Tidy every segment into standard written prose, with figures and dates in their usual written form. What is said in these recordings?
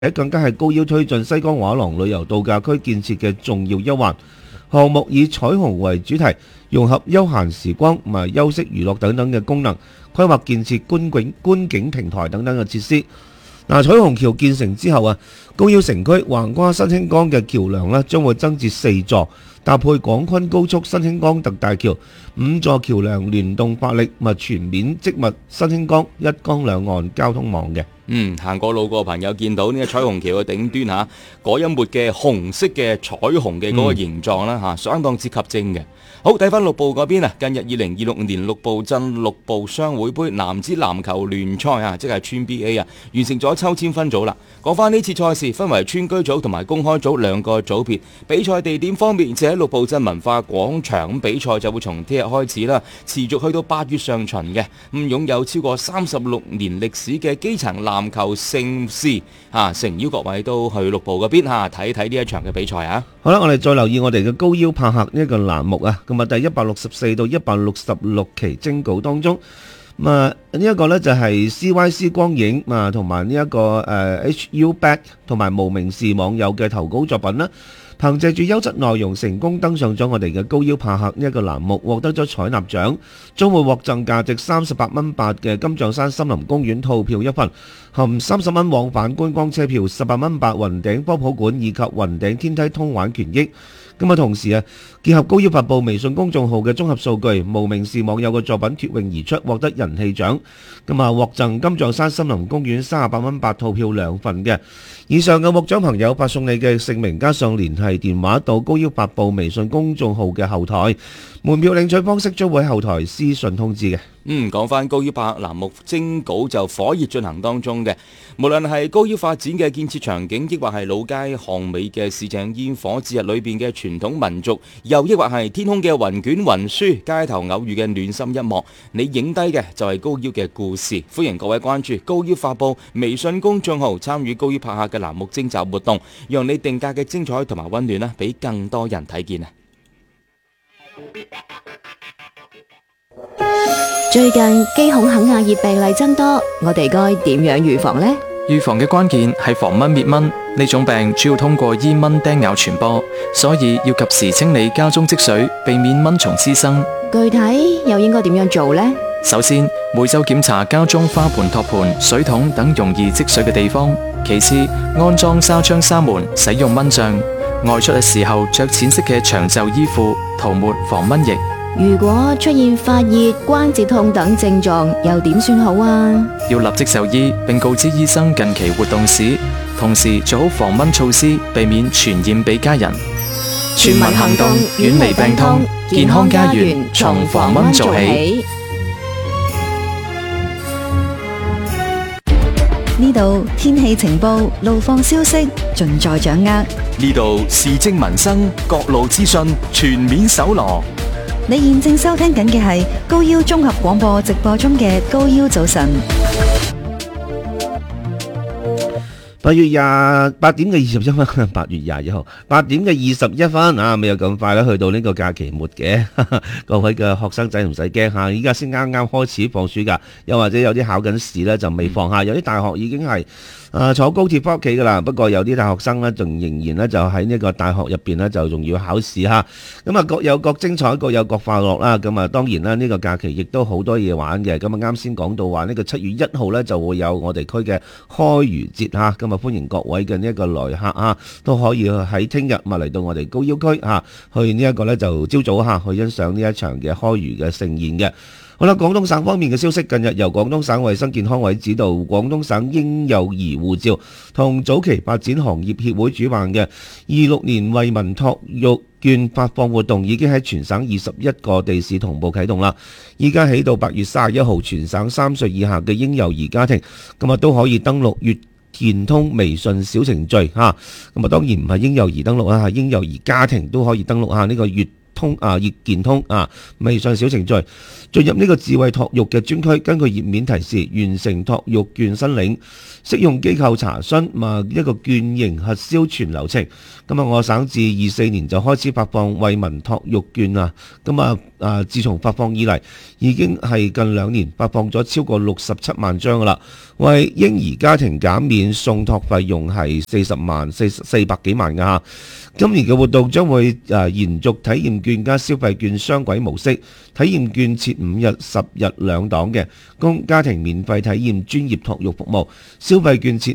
更加係高腰推進西江畫廊旅遊度假區建設嘅重要一環。項目以彩虹為主題，融合休閒時光同埋休息娛樂等等嘅功能，規劃建設觀景平台等等嘅設施。彩虹橋建成之後高腰城區橫跨新興江嘅橋梁將會增至4座，搭配廣昆高速新興江特大橋，5座橋梁聯動發力，全面織密新興江一江兩岸交通網嘅。 行過路過朋友見到呢個彩虹橋嘅頂端嗰一抹嘅紅色嘅彩虹嘅嗰個形狀啦相當之吸睛嘅。好，睇翻陸部嗰邊近日2026年陸部鎮陸部商會杯男子籃球聯賽即係村 BA 完成咗抽籤分組啦。講翻呢次賽事分為村居組同埋公開組兩個組別，比賽地點方面就喺陸部鎮文化廣場，比賽就會從聽日開始啦，持續去到8月上旬嘅。擁有超過36年歷史嘅基層籃球盛事誠邀各位都去陸部嗰邊睇睇呢一場嘅比賽好啦，我哋再留意我哋嘅高腰拍客呢一個欄目咁第164到166期徵稿當中，呢一個呢就係 CYC 光影同埋呢一個HU Back 同埋無名氏網友嘅投稿作品啦。憑借住優質內容成功登上咗我哋嘅高腰拍客呢一個欄目，獲得咗採納獎，將會獲贈價值38蚊8嘅金象山森林公園套票一份，含30蚊往返觀光車票、18蚊8雲頂科普館以及雲頂天梯通玩權益。同時結合高腰發佈微信公眾號嘅綜合數據，無名氏網友嘅作品脫穎而出，獲得人氣獎。獲贈金象山森林公園38蚊8套票2份嘅。以上嘅獲獎朋友發送你嘅姓名加上聯繫電話到高腰發佈微信公眾號嘅後台，門票領取方式將會喺後台私信通知嘅。 講翻高腰拍客欄目徵稿就火熱進行當中嘅，無論係高腰發展嘅建設場景，抑或係老街巷尾嘅市井煙火節日裏邊嘅傳統民俗，又抑或係天空嘅雲捲雲舒，街頭偶遇嘅暖心一幕，你影低嘅就係高腰嘅故事。歡迎各位關注高腰發佈微信公眾號，參與高腰拍客嘅欄目徵集活動，讓你定格嘅精彩同埋溫暖啦，俾更多人睇見。 最近機孔肯亞熱病例增多，我哋該點樣預防呢？ 預防嘅關鍵係防蚊滅蚊，呢種病主要通過衣蚊叮咬傳播，所以要及時清理家中積水，避免蚊蟲滋生。 具體又應該點樣做呢？ 首先，每周檢查家中花盆、托盤、水桶等容易積水嘅地方。其次，安裝紗窗紗門，使用蚊帳。外出嘅時候着淺色嘅長袖衣褲，塗抹防蚊液。 如果出現發熱、關節痛等症狀，又點算好啊？ 要立即就醫，並告知醫生近期活動史，同時做好防蚊措施，避免傳染俾家人。 全民行動，遠離病痛，健康家園從防蚊做起。 呢度天氣情報、路況消息盡在掌握。 呢度時政民生、各路資訊全面搜羅。 你現正收聽緊嘅係高腰綜合廣播直播中嘅高腰早晨。 8月8點嘅21分，8月21號8點嘅21分未有咁快啦，去到呢個假期末嘅各位嘅學生仔唔使驚吓，依家先啱啱開始放暑假，又或者有啲考緊試呢就未放下，有啲大學已經係坐高鐵翻屋企噶啦，不過有啲大學生呢仲仍然呢就喺呢個大學入邊呢就仲要考試吓，咁各有各精彩，各有各快樂啦。咁當然啦，呢個假期亦都好多嘢玩嘅。咁啱先講到話呢個7月1號呢就會有我哋區嘅開漁節吓，咁歡迎各位嘅呢一個來客都可以喺聽日嚟到我哋高腰區去呢一個呢就朝早去欣賞呢一場嘅開漁嘅盛宴嘅。好啦，廣東省方面嘅消息，近日由廣東省衛生健康委指導，廣東省嬰幼兒護照同早期發展行業協會主辦嘅26年惠民托育券發放活動已經喺全省21個地市同步啟動啦。依家起到8月31號，全省3歲以下嘅嬰幼兒家庭都可以登錄粵健通微信小程序咁當然唔係嬰幼兒登錄係嬰幼兒家庭都可以登錄呢個粵易健通微信小程序，進入呢個智慧托育嘅專區，根據頁面提示完成托育券申領，適用機構查詢一個券型核銷全流程。咁我省自24年就開始發放惠民托育券自從發放以嚟，已經係近2年發放咗超過67萬張噶啦，為嬰兒家庭減免送托費用係400幾萬噶嚇。今年嘅活動將會延續體驗券加消費券雙軌模式，體驗券設5日、10日2檔嘅，供家庭免費體驗專業托育服務；消費券設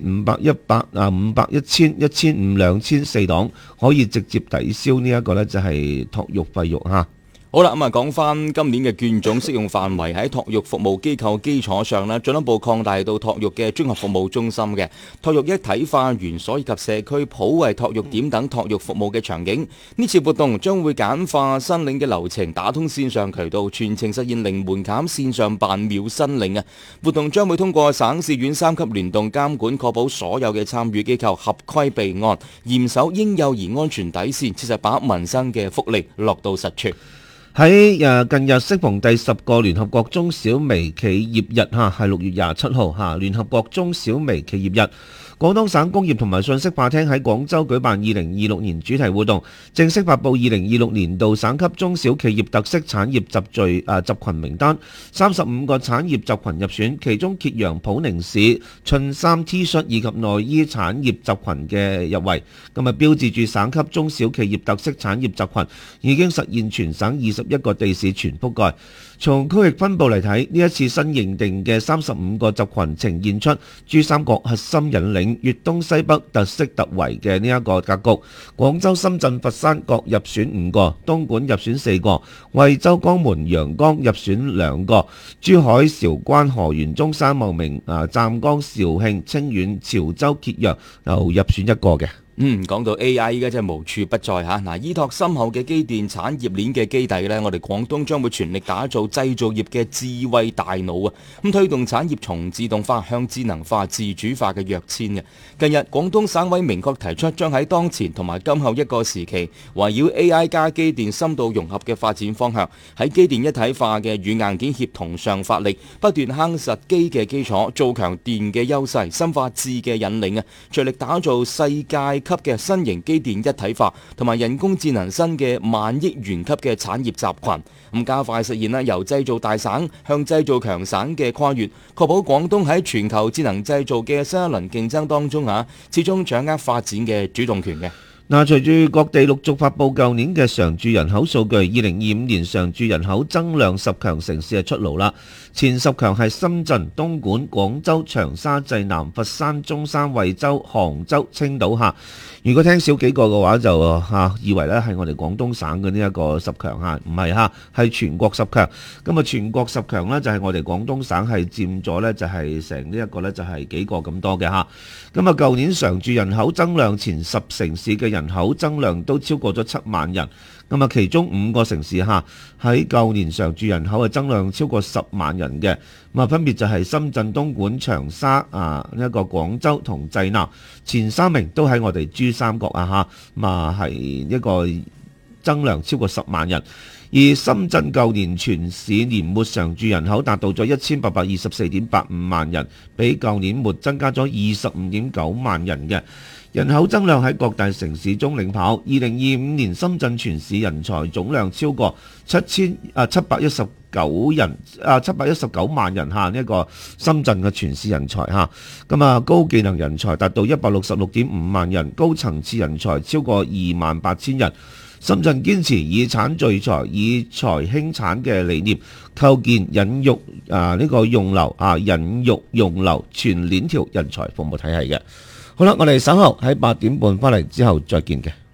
500、100、500、1000、1500、2000 4檔，可以直接抵消呢一個呢就係托育費用嚇。 好啦，咁講翻今年嘅券種適用範圍喺托育服務機構基礎上呢，進一步擴大到托育嘅綜合服務中心嘅托育一體化園所以及社區普惠托育點等托育服務嘅場景。呢次活動將會簡化申領嘅流程，打通線上渠道，全程實現零門檻線上辦秒申領啊！活動將會通過省市縣3級聯動監管，確保所有嘅參與機構合規備案，嚴守嬰幼兒安全底線，切實把民生嘅福利落到實處。 喺近日適逢第10個聯合國中小微企業日係6月27號聯合國中小微企業日，廣東省工業同埋信息化廳喺廣州舉辦2026年主題活動，正式發布2026年度省級中小企業特色產業集群名單，35個產業集群入選，其中揭陽普寧市襯衫 T 恤以及內衣產業集群嘅入圍，咁標誌住省級中小企業特色產業集群已經實現全省21個地市全覆蓋。從區域分佈嚟睇，呢一次新認定嘅35個集群呈現出珠三角核心引領、粵東西北特色突圍嘅呢一個格局。廣州、深圳、佛山各入選5個，東莞入選4個，惠州、江門、陽江入選2個，珠海、韶關、河源、中山、茂名、湛江、肇慶、清遠、潮州、揭陽又入選1個嘅。 講到 AI 依家真係無處不在嚇。嗱，依託深厚嘅機電產業鏈嘅基底呢，我哋廣東將會全力打造製造業嘅智慧大腦啊！咁推動產業從自動化向智能化、自主化嘅躍遷嘅。近日，廣東省委明確提出，將喺當前同埋今後一個時期，圍繞 AI 加機電深度融合嘅發展方向，喺機電一體化嘅與硬件協同上發力，不斷夯實機嘅基礎，做強電嘅優勢，深化智嘅引領啊！着力打造世界級嘅新型機電一體化同埋人工智能新嘅萬億元級嘅產業集群，咁加快實現由製造大省向製造強省嘅跨越，確保廣東喺全球智能製造嘅新一輪競爭當中始終掌握發展嘅主動權嘅。 隨住各地陸續發布舊年嘅常住人口數據，2025年常住人口增量10強城市出爐啦。前10強係深圳、東莞、廣州、長沙、濟南、佛山、中山、惠州、杭州、青島如果聽少幾個嘅話，就以為咧係我哋廣東省嘅呢一個10強唔係係全國10強。咁全國10強呢，就係我哋廣東省係佔咗呢，就係成呢一個呢，就係幾個咁多嘅咁舊年常住人口增量前10城市嘅人口增量都超過咗7萬人。其中5個城市喺舊年常住人口嘅增量超過10萬人嘅，分別就係深圳、東莞、長沙一個廣州同濟南，前3名都喺我哋珠三角係一個增量超過10萬人。而深圳舊年全市年末常住人口達到咗1824.85萬人，比舊年末增加咗25.9萬人嘅。人口增量喺各大城市中領跑。2025年深圳全市人才總量超過719萬人呢一個深圳嘅全市人才高技能人才達到166.5萬人，高層次人才超過28,000人。深圳堅持以產聚才、以才興產嘅理念，構建引育用流引育用流全鏈條人才服務體系嘅。好啦，我哋稍後喺8點半翻嚟之後再見嘅。